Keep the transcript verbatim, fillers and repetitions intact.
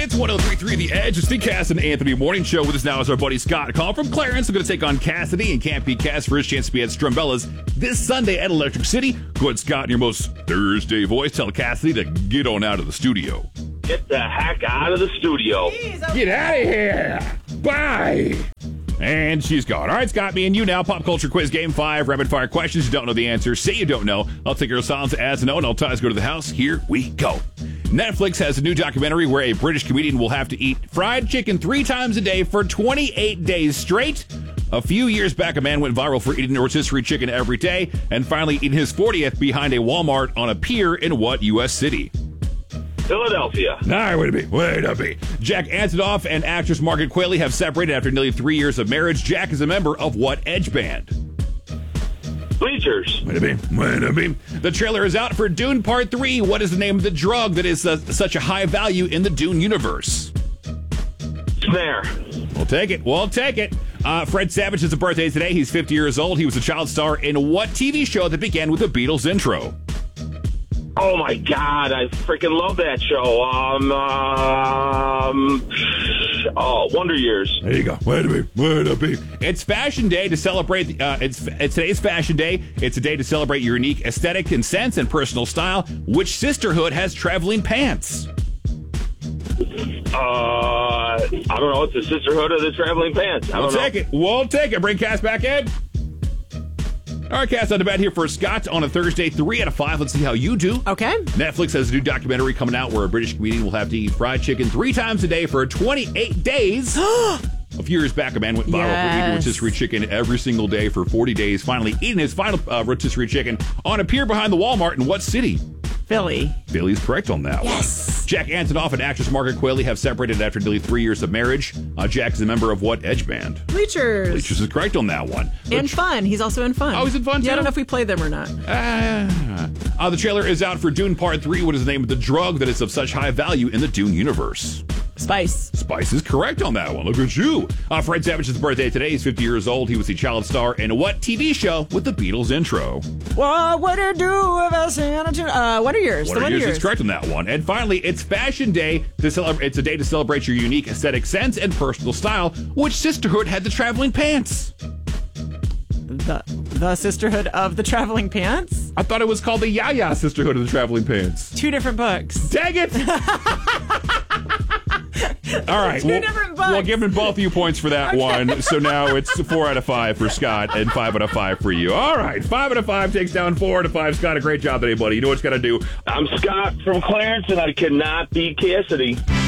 It's one oh three point three The Edge. It's the Cass and Anthony Morning Show. With us now is our buddy Scott Call from Clarence. We're going to take on Cassidy and Can't Beat Cass for his chance to be at Strumbellas this Sunday at Electric City. Go ahead, Scott, in your most Thursday voice, tell Cassidy to get on out of the studio. Get the heck out of the studio. Jeez, get out of here. Bye. And she's gone. All right, Scott, me and you now. Pop culture quiz game five. Rapid fire questions. You don't know the answer. Say you don't know. I'll take your silence as a no, and I'll ties go to the house. Here we go. Netflix has a new documentary where a British comedian will have to eat fried chicken three times a day for twenty-eight days straight. A few years back, a man went viral for eating rotisserie chicken every day and finally eating his fortieth behind a Walmart on a pier in what U S city? Philadelphia. Nah, wait a minute. Wait a minute. Jack Antonoff and actress Margaret Qualley have separated after nearly three years of marriage. Jack is a member of what edge band? Bleachers. Wait a minute. Wait a minute. The trailer is out for Dune Part three. What is the name of the drug that is uh, such a high value in the Dune universe? Snare. We'll take it. We'll take it. Uh, Fred Savage has a birthday today. He's fifty years old. He was a child star in what T V show that began with the Beatles intro? Oh, my God. I freaking love that show. Um, um, oh, Wonder Years. There you go. Wait a minute. Wait a minute. It's Fashion Day to celebrate. Uh, it's, it's today's Fashion Day. It's a day to celebrate your unique aesthetic and sense and personal style. Which sisterhood has traveling pants? Uh, I don't know. It's the Sisterhood of the Traveling Pants. I we'll don't take know. it. We'll take it. Bring Cass back in. All right, Cass, on the bat here for Scott on a Thursday, three out of five. Let's see how you do. Okay. Netflix has a new documentary coming out where a British comedian will have to eat fried chicken three times a day for twenty-eight days. A few years back, a man went viral Yes. for eating rotisserie chicken every single day for forty days, finally eating his final uh, rotisserie chicken on a pier behind the Walmart in what city? Philly. Philly's correct on that Yes. one. Jack Antonoff and actress Margaret Qualley have separated after nearly three years of marriage. Uh, Jack is a member of what edge band? Bleachers. Bleachers is correct on that one. And Which- Fun. He's also in Fun. Oh, he's in Fun, Yeah, I too? don't know if we play them or not. Uh, uh, the trailer is out for Dune Part three. What is the name of the drug that is of such high value in the Dune universe? Spice. Spice is correct on that one. Look at you. Uh, Fred Savage's birthday today. He's fifty years old. He was the child star in what T V show with the Beatles intro? What would it do if I sent it to... Uh, what are yours? What the are one yours? yours. It's correct on that one. And finally, it's Fashion Day. To celebrate, it's a day to celebrate your unique aesthetic sense and personal style. Which sisterhood had the traveling pants? The, the Sisterhood of the Traveling Pants? I thought it was called the Yaya Sisterhood of the Traveling Pants. Two different books. Dang it! All right, Two we'll, different books. we'll give both of you points for that Okay. one. So now it's four out of five for Scott and five out of five for you. All right, five out of five takes down four out of five. Scott, a great job today, buddy. You know what you got to do. I'm Scott from Clarence, and I cannot beat Cassidy.